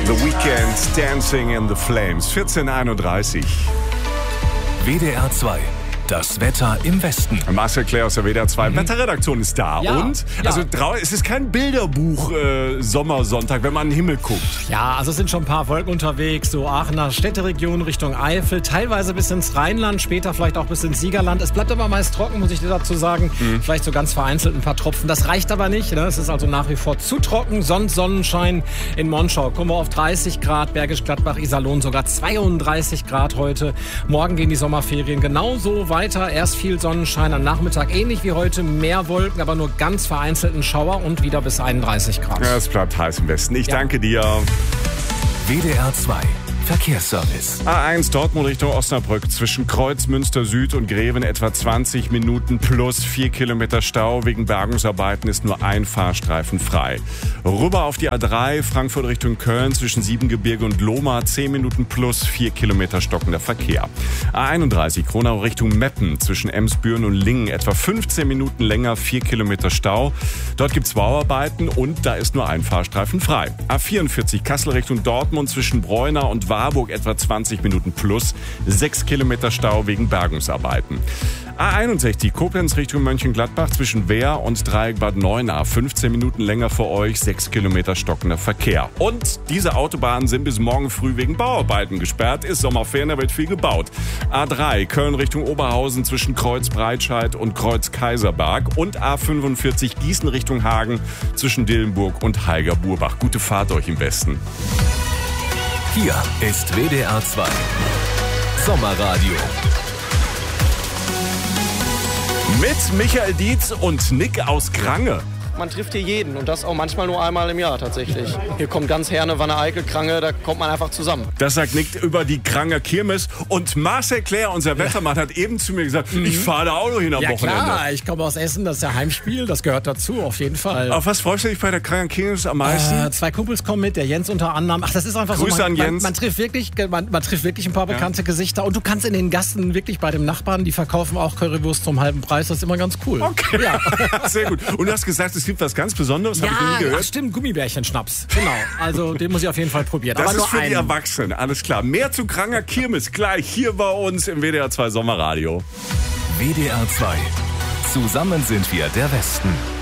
The Weeknd, Dancing in the Flames, 14:31. WDR 2. Das Wetter im Westen. Marcel Claire aus der WDR 2 Wetterredaktion ist da. Ja, Und? ja. Also es ist kein Bilderbuch Sommersonntag, wenn man in den Himmel guckt. Ja, also es sind schon ein paar Wolken unterwegs, so Aachener Städteregion Richtung Eifel, teilweise bis ins Rheinland, später vielleicht auch bis ins Siegerland. Es bleibt aber meist trocken, muss ich dir dazu sagen. Vielleicht so ganz vereinzelt ein paar Tropfen. Das reicht aber nicht. Ne? Es ist also nach wie vor zu trocken. Sonst Sonnenschein in Monschau. Kommen wir auf 30 Grad, Bergisch Gladbach, Iserlohn sogar 32 Grad heute. Morgen gehen die Sommerferien genauso weiter. Erst viel Sonnenschein, am Nachmittag ähnlich wie heute, mehr Wolken, aber nur ganz vereinzelten Schauer und wieder bis 31 Grad. Ja, es bleibt heiß im Westen. Ich danke dir. WDR 2. Verkehrsservice. A1 Dortmund Richtung Osnabrück zwischen Kreuz, Münster Süd und Greven etwa 20 Minuten plus 4 Kilometer Stau. Wegen Bergungsarbeiten ist nur ein Fahrstreifen frei. Rüber auf die A3 Frankfurt Richtung Köln zwischen Siebengebirge und Lohmar 10 Minuten plus 4 Kilometer stockender Verkehr. A31 Kronau Richtung Meppen zwischen Emsbüren und Lingen etwa 15 Minuten länger, 4 Kilometer Stau. Dort gibt's Bauarbeiten und da ist nur ein Fahrstreifen frei. A44 Kassel Richtung Dortmund zwischen Bräunar und Warburg etwa 20 Minuten plus 6 Kilometer Stau wegen Bergungsarbeiten. A61 Koblenz Richtung Mönchengladbach zwischen Wehr und Dreieck Bad Neuenahr 15 Minuten länger für euch, 6 Kilometer stockender Verkehr. Und diese Autobahnen sind bis morgen früh wegen Bauarbeiten gesperrt. Ist Sommerferien, da wird viel gebaut. A3 Köln Richtung Oberhausen zwischen Kreuz Breitscheid und Kreuz Kaiserberg und A45 Gießen Richtung Hagen zwischen Dillenburg und Heiger-Burbach. Gute Fahrt euch im Westen. Hier ist WDR 2. Sommerradio. Mit Michael Dietz und Nick aus Krange. Man trifft hier jeden und das auch manchmal nur einmal im Jahr tatsächlich. Hier kommt ganz Herne, Wanne-Eickel, Krange, da kommt man einfach zusammen. Das sagt Nick über die Kranger Kirmes. Und Marcel Claire, unser Wettermann, hat eben zu mir gesagt, ich fahre da auch noch hin am Wochenende. Klar, ich komme aus Essen, das ist ja Heimspiel, das gehört dazu, auf jeden Fall. Auf was freust du dich bei der Kranger Kirmes am meisten? 2 Kumpels kommen mit, der Jens unter anderem. Ach, das ist einfach Grüße so. an Jens. Man trifft wirklich ein paar bekannte Gesichter. Und du kannst in den Gassen wirklich bei dem Nachbarn, die verkaufen auch Currywurst zum halben Preis. Das ist immer ganz cool. Okay, Ja. sehr gut. Und du hast gesagt, es gibt was ganz Besonderes, habe ich noch nie gehört. Ach stimmt, Gummibärchen-Schnaps. Genau, also den muss ich auf jeden Fall probieren. Das aber ist nur für die einen. Erwachsenen, alles klar. Mehr zu Kranger Kirmes gleich hier bei uns im WDR 2 Sommerradio. WDR 2. Zusammen sind wir der Westen.